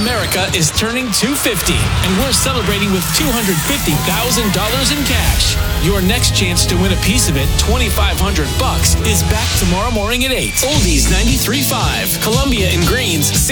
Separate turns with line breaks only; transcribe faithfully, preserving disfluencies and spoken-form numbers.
America is turning two hundred fifty, and we're celebrating with two hundred fifty thousand dollars in cash. Your next chance to win a piece of it, twenty-five hundred bucks, is back tomorrow morning at eight. Oldies ninety-three point five, Columbia and Greens,